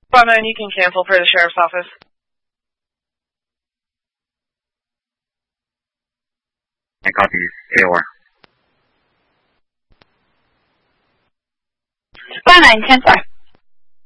Spot 9, you can cancel for the sheriff's office. I copy. AOR. Spot 9, 10-4.